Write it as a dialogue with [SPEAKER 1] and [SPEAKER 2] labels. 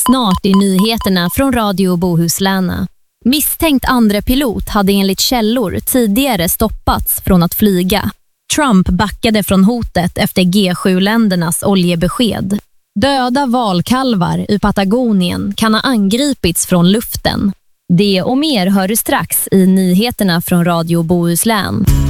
[SPEAKER 1] Snart i nyheterna från Radio Bohuslän. Misstänkt andre pilot hade enligt källor tidigare stoppats från att flyga. Trump backade från hotet efter G7-ländernas oljebesked. Döda valkalvar i Patagonien kan ha angripits från luften. Det och mer hör du strax i nyheterna från Radio Bohuslän.